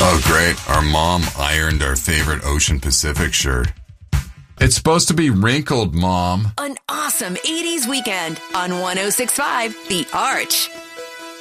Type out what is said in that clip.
Oh, great. Our mom ironed our favorite Ocean Pacific shirt. It's supposed to be wrinkled, Mom. An awesome 80s weekend on 106.5 The Arch.